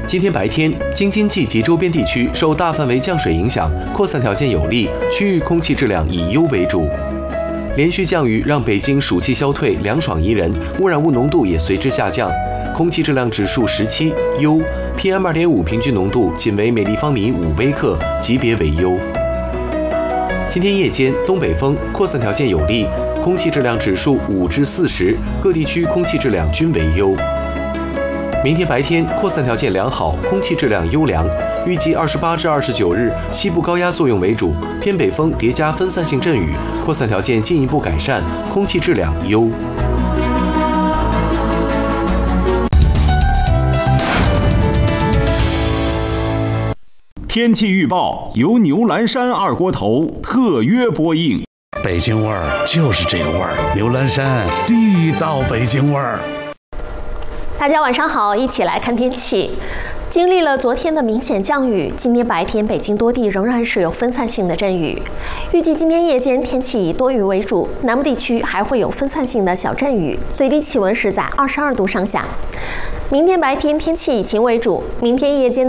今天白天，京津冀及周边地区受大范围降水影响，扩散条件有利，区域空气质量以优为主。连续降雨让北京暑气消退，凉爽宜人，污染物浓度也随之下降，空气质量指数17优 ，PM2.5 平均浓度仅为每立方米5微克，级别为优。今天夜间，东北风，扩散条件有利，空气质量指数5至40，各地区空气质量均为优。明天白天扩散条件良好，空气质量优良。预计28至29日，西部高压作用为主，偏北风叠加分散性阵雨，扩散条件进一步改善，空气质量优。 天气预报由牛栏山二锅头特约播映。 北京味儿就是这个味儿，牛栏山地道北京味儿。 大家晚上好，一起来看天气。经历了昨天的明显降雨，今天白天北京多地仍然是有分散性的阵雨。预计今天夜间天气以多云为主，南部地区还会有分散性的小阵雨，最低气温是在22度上下。明天白天天气以晴为主，明天夜间的